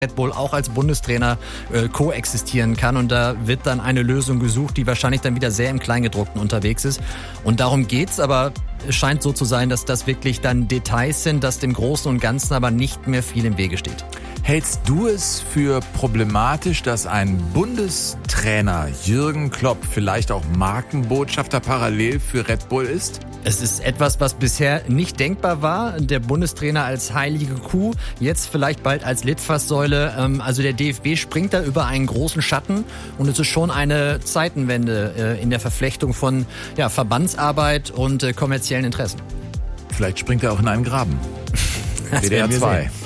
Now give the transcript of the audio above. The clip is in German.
Red Bull auch als Bundestrainer koexistieren kann. Und da wird dann eine Lösung gesucht, die wahrscheinlich dann wieder sehr im Kleingedruckten unterwegs ist. Und darum geht's, aber es scheint so zu sein, dass das wirklich dann Details sind, dass dem Großen und Ganzen aber nicht mehr viel im Wege steht. Hältst du es für problematisch, dass ein Bundestrainer Jürgen Klopp vielleicht auch Markenbotschafter parallel für Red Bull ist? Es ist etwas, was bisher nicht denkbar war. Der Bundestrainer als heilige Kuh, jetzt vielleicht bald als Litfaßsäule. Also der DFB springt da über einen großen Schatten und es ist schon eine Zeitenwende in der Verflechtung von Verbandsarbeit und kommerziellen Interessen. Vielleicht springt er auch in einen Graben. WDR 2.